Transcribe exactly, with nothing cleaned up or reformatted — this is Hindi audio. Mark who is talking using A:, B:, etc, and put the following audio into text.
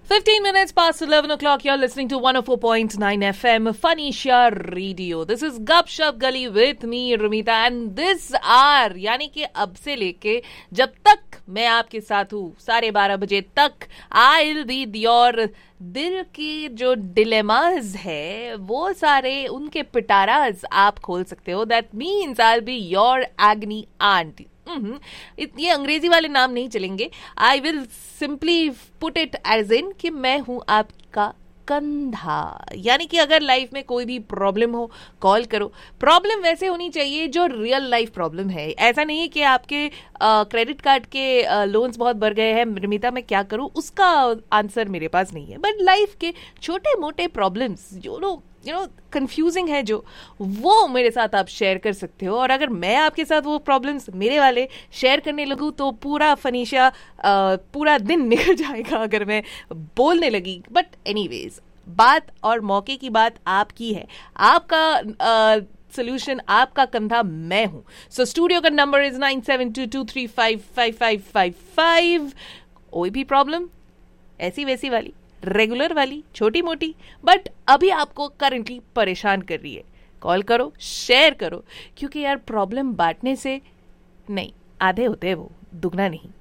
A: fifteen minutes past eleven o'clock, you're listening to one oh four point nine F M, Fanisha Radio. This is Gup Shup Gali with me, Rumita, and this hour, यानी कि अब से लेके जब तक मैं आपके साथ हूँ, साढ़े बारह बजे तक, I'll be your दिल की जो डिलेमाज है, वो सारे उनके पिटाराज आप खोल सकते हो. That means I'll be your agony aunt. ये अंग्रेजी वाले नाम नहीं चलेंगे. I will simply put it as in कि मैं हूं आपका कंधा. यानी कि अगर लाइफ में कोई भी प्रॉब्लम हो, कॉल करो. प्रॉब्लम वैसे होनी चाहिए जो रियल लाइफ प्रॉब्लम है. ऐसा नहीं है कि आपके क्रेडिट कार्ड के लोन्स बहुत बढ़ गए हैं, रिमिता मैं क्या करूं, उसका आंसर मेरे पास नहीं है. बट लाइफ के छोटे मोटे प्रॉब्लम्स जो नो यू नो कंफ्यूजिंग है, जो वो मेरे साथ आप शेयर कर सकते हो. और अगर मैं आपके साथ वो प्रॉब्लम्स मेरे वाले शेयर करने लगूँ तो पूरा फनीशा पूरा दिन निकल जाएगा अगर मैं बोलने लगी. बट एनीवेज, बात और मौके की बात आपकी है. आपका सोल्यूशन, आपका कंधा मैं हूं. सो स्टूडियो का number is nine seven to to three five five five five five. कोई भी प्रॉब्लम ऐसी वैसी वाली, रेगुलर वाली, छोटी मोटी, बट अभी आपको करंटली परेशान कर रही है, कॉल करो, शेयर करो. क्योंकि यार प्रॉब्लम बांटने से नहीं, आधे होते हैं वो, दुगना नहीं.